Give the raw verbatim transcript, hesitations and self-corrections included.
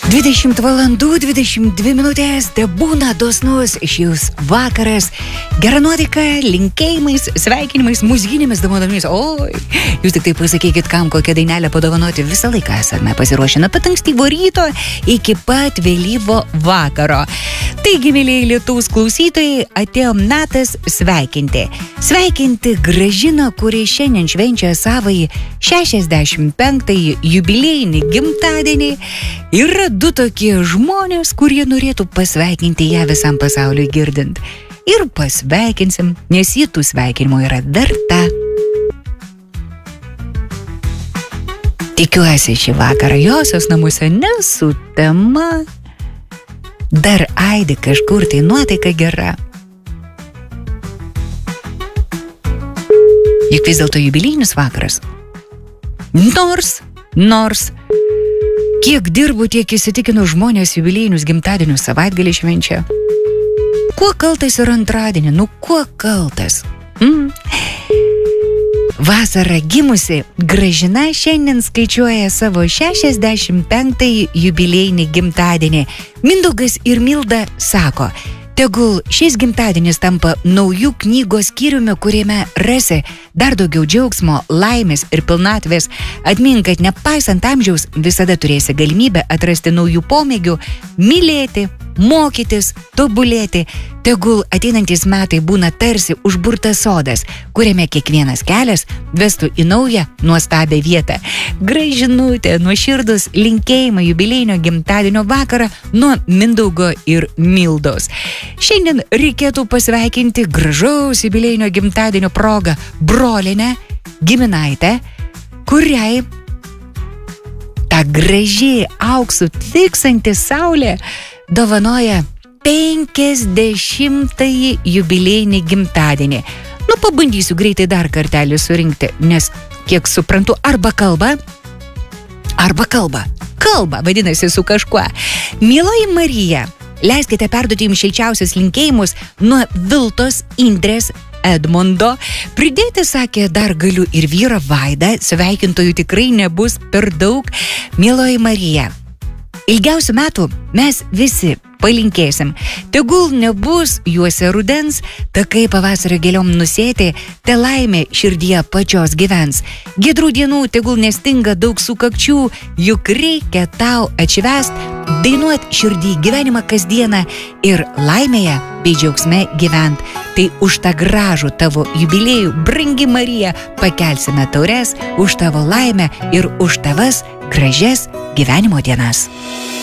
dvidešimt valandų, dvidešimt dvi minutės, te būna dosnus šis vakaras. Gera nuotaika, linkėjimais, sveikinimais, muzikinėmis dovanomis. Oi, jūs tik tai pasakykit, kam kokią dainelę padovanoti. Visą laiką esame pasiruošę nuo pat ankstyvo ryto iki pat vėlyvo vakaro. Taigi, mėlyje Lietuvos klausytojai, atėjo metas sveikinti. Sveikinti Gražiną, kuri šiandien švenčia savąjį šešiasdešimt penktąjį jubiliejinį gimtadienį. Yra du tokie žmonės, kurie norėtų pasveikinti ją visam pasauliui girdint. Ir pasveikinsim, nes ji tų sveikinimų yra verta. Tikiuosi šį vakarą josios namuose nesutema. Dar aidi kažkur tai nuotaika gera. Juk vis dėlto jubiliejinis vakaras. Nors, nors kiek dirbu, tiek įsitikinu, žmonės jubiliejinius gimtadienius savaitgalį švenčia. Kuo kaltas yra antradienį? Nu, kuo kaltas? Mm. Vasarą gimusi Gražina šiandien skaičiuoja savo šešiasdešimt penktąjį jubiliejinį gimtadienį. Mindaugas ir Milda sako, tegul šis gimtadienis tampa naujų knygos skyriumi, kuriame rasi dar daugiau džiaugsmo, laimės ir pilnatvės. Atmink, kad nepaisant amžiaus visada turėsi galimybę atrasti naujų pomėgių, mylėti, mokytis, tobulėti. Tegul ateinantys metai būna tarsi užburtas sodas, kuriame kiekvienas kelias vestų į naują nuostabią vietą. Gražinutė, nuoširdus linkėjimai jubiliejinio gimtadienio vakarą nuo Mindaugo ir Mildos. Šiandien reikėtų pasveikinti gražaus jubiliejinio gimtadienio progą brolinę giminaitę, kuriai ta graži auksų tiksanti saulė dovanoja penkiasdešimtąjį jubiliejinį gimtadienį. Nu, pabandysiu greitai dar kartelį surinkti, nes, kiek suprantu, arba kalba, arba kalba. Kalba, vadinasi, su kažkuo. Mieloji Marija, leiskite perduoti jums šilčiausius linkėjimus nuo Viltos, Indrės, Edmondo. Pridėti, sakė, dar galiu ir vyrą Vaidą, sveikintojų tikrai nebus per daug. Mieloji Marija, ilgiausių metų mes visi palinkėsim. Tegul nebus juose rudens, takai pavasario gėliom nusėti, te laimė širdyje pačios gyvens. Giedrų dienų tegul nestinga daug sukakčių, juk reikia tau atšvęst, dainuot širdį gyvenimą kasdieną ir laimėje bei džiaugsme gyvent. Tai už tą gražų tavo jubiliejų, brangi Marija, pakelsime taures už tavo laimę ir už tavas gražias gyvenimo dienas.